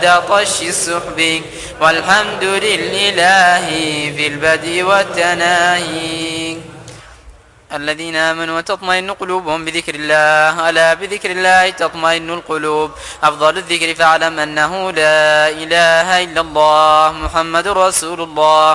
طش السحب والحمد لله في البدء والتناهي. الذين آمنوا وتطمئن قلوبهم بذكر الله، ألا بذكر الله تطمئن القلوب. أفضل الذكر فاعلم أنه لا إله إلا الله محمد رسول الله.